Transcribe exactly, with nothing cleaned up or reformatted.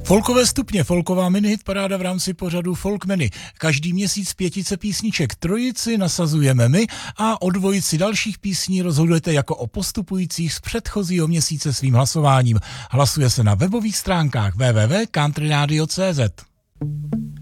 Folkové stupně, folková minihit paráda v rámci pořadu Folkmeny. Každý měsíc pětice písniček, trojici nasazujeme my a o dvojici dalších písní rozhodujete jako o postupujících z předchozího měsíce svým hlasováním. Hlasuje se na webových stránkách w w w tečka country radio tečka c z.